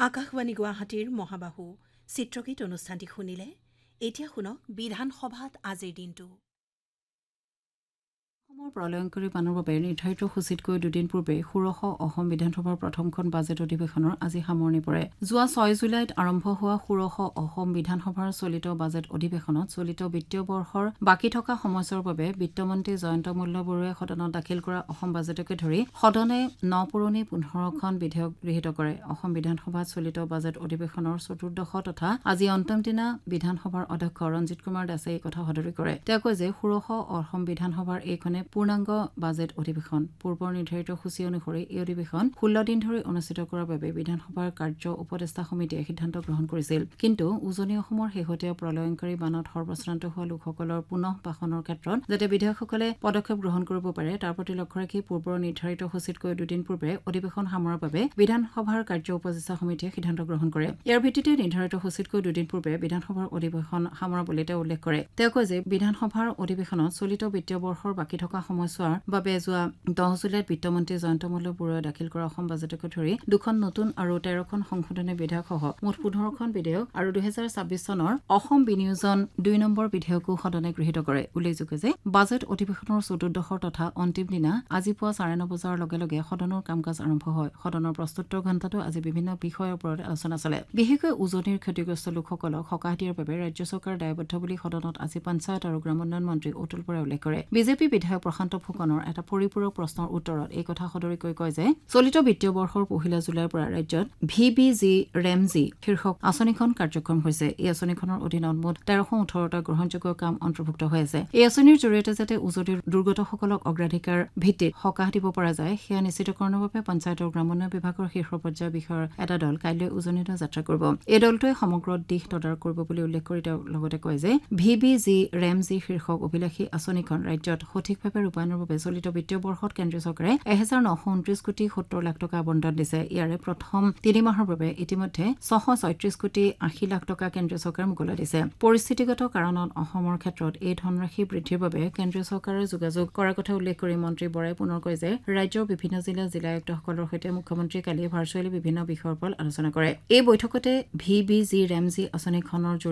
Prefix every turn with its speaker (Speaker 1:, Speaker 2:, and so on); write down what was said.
Speaker 1: আকাশবাণী গুৱাহাটীৰ মহাবাহু চিত্ৰগীত অনুষ্ঠানটি শুনিলে। এতিয়া শুনক বিধানসভাত আজিৰ দিনটো।
Speaker 2: অসমৰ প্ৰলয়ংকাৰী বানৰ বাবে নিৰ্ধাৰিত সূচীতকৈ দুদিন পূৰ্বে ষোড়শ অসম বিধানসভাৰ প্ৰথমখন বাজেট অধিৱেশনৰ আজি সামৰণি পৰে। যোৱা 6 জুলাইত আৰম্ভ হোৱা ষোড়শ অসম বিধানসভাৰ চলিত বাজেট অধিৱেশনত চলিত বিত্তীয় বৰ্ষৰ বাকী থকা সময়ছোৱাৰ বাবে বিত্তমন্ত্ৰী জয়ন্ত মল্ল বৰুৱাই সদনত দাখিল কৰা অসম বাজেটকে ধৰি সদনে 9 পুৰণি 15খন বিধেয়ক গৃহীত কৰে। অসম বিধানসভাত চলিত বাজেট অধিৱেশনৰ চতুৰ্দশ তথা আজি অন্তিম দিনা বিধানসভাৰ অধ্যক্ষ ৰঞ্জিত কুমাৰ দাসে এই কথা সদৰি কৰে। তেওঁ কয় যে ষোড়শ অসম বিধানসভাৰ এইখনে পূৰ্ণাংগ বাজেট অধিৱেশন। পূৰ্বৰ নিৰ্ধাৰিত সূচী অনুসৰি এই অধিৱেশন 16 দিন ধৰি অনুষ্ঠিত কৰাৰ বাবে বিধানসভাৰ কাৰ্য উপদেষ্টা সমিতিয়ে সিদ্ধান্ত গ্ৰহণ কৰিছিল। কিন্তু উজনি অসমৰ শেহতীয়া প্ৰলয়ংকাৰী বানত সৰ্বশ্ৰান্ত হোৱা লোকসকলৰ পুনঃ বাসনৰ ক্ষেত্ৰত যাতে বিধায়কসকলে পদক্ষেপ গ্ৰহণ কৰিব পাৰে তাৰ প্ৰতি লক্ষ্য ৰাখি পূৰ্বৰ নিৰ্ধাৰিত সূচীতকৈ দুদিন পূৰ্বে অধিৱেশন সামৰাৰ বাবে বিধানসভাৰ কাৰ্য উপদেষ্টা সমিতিয়ে সিদ্ধান্ত গ্ৰহণ কৰে। ইয়াৰ ভিত্তিতে নিৰ্ধাৰিত সূচীতকৈ দুদিন পূৰ্বে বিধানসভাৰ অধিৱেশন সামৰা বুলি তেওঁ উল্লেখ কৰে। তেওঁ কয় যে বিধানসভাৰ অধিৱেশনত চলিত বিত্তীয় বৰ্ষৰ বাকী থকা সময়ছোৱাৰ বাবে যোৱা 10 জুলাইত বিত্তমন্ত্ৰী জয়ন্ত মল্ল বৰুৱাই দাখিল কৰা অসম বাজেটকে ধৰি 2খন নতুন আৰু 13খন সংশোধনী বিধেয়কসহ মুঠ 15খন বিধেয়ক আৰু 2026 চনৰ অসম বিনিয়োজন 2 নম্বৰ বিধেয়কো সদনে গৃহীত কৰে। উল্লেখযোগ্য যে বাজেট অধিৱেশনৰ চতুৰ্দশৰ তথা অন্তিম দিনা আজি পুৱা 9:30 বজাৰ লগে লগে সদনৰ কাম কাজ আৰম্ভ হয়। সদনৰ প্ৰশ্নোত্তৰ ঘণ্টাটো আজি বিভিন্ন বিষয়ৰ ওপৰত আলোচনা চলে। বিশেষকৈ উজনিৰ ক্ষতিগ্ৰস্ত লোকসকলক সকাহ দিয়াৰ বাবে ৰাজ্য চৰকাৰ দায়বদ্ধ বুলি সদনত আজি পঞ্চায়ত আৰু গ্ৰামোন্নয়ন মন্ত্ৰী অতুল বৰাই উল্লেখ কৰে। বিজেপি বিধায়ক প্ৰশান্ত ফুকনৰ এটা পৰিপূৰক প্ৰশ্নৰ উত্তৰত এই কথা সদৰিকৈ কয় যে চলিত বিত্তীয় বৰ্ষৰ 1 জুলাইৰ পৰা ৰাজ্যত VBG ৰেমজি শীৰ্ষক আঁচনিখন কাৰ্যক্ষম হৈছে। এই আঁচনিখনৰ অধীনত মুঠ 1318টা গ্ৰহণযোগ্য কাম অন্তৰ্ভুক্ত হৈ আছে। এই আঁচনিৰ জৰিয়তে যাতে উজনিৰ দুৰ্গতসকলক অগ্ৰাধিকাৰ ভিত্তিত সকাহ দিব পৰা যায় সেয়া নিশ্চিতকৰণৰ বাবে পঞ্চায়ত আৰু গ্ৰামোন্নয়ন বিভাগৰ শীৰ্ষ পৰ্যায়ৰ বিষয়ৰ এটা দল কাইলৈ উজনিলৈ যাত্ৰা কৰিব। এই দলটোৱে সমগ্ৰ দিশ তদাৰক কৰিব বুলি উল্লেখ কৰি তেওঁ লগতে কয় যে VBG ৰেমজি শীৰ্ষক অভিলাষী আঁচনিখন ৰাজ্যত সঠিকভাৱে ৰূপায়ণৰ বাবে চলিত বিত্তীয় বৰ্ষত কেন্দ্ৰীয় চৰকাৰে 1929 কোটি 70 লাখ টকা আবণ্টন দিছে। ইয়াৰে প্ৰথম 3 মাহৰ বাবে ইতিমধ্যে 636 কোটি 80 লাখ টকা কেন্দ্ৰীয় চৰকাৰে মোকলাই দিছে। পৰিস্থিতিগত কাৰণত অসমৰ ক্ষেত্ৰত এই ধনৰাশি বৃদ্ধিৰ বাবে কেন্দ্ৰীয় চৰকাৰে যোগাযোগ কৰাৰ কথা উল্লেখ কৰি মন্ত্ৰী বৰাই পুনৰ কয় যে ৰাজ্যৰ বিভিন্ন জিলা আয়ুক্তসকলৰ সৈতে মুখ্যমন্ত্ৰীয়ে কালি ভাৰ্চুৱেলি বিভিন্ন বিষয়ৰ ওপৰত আলোচনা কৰে। এই বৈঠকতে VBG ৰেমজি আঁচনিখনৰ